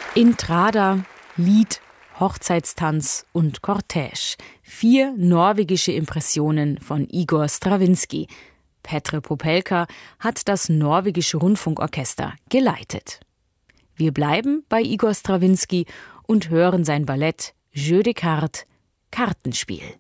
Intrada, Lied, Hochzeitstanz und Cortège. 4 norwegische Impressionen von Igor Stravinskij. Petr Popelka hat das norwegische Rundfunkorchester geleitet. Wir bleiben bei Igor Stravinskij und hören sein Ballett Jeu de cartes, Kartenspiel.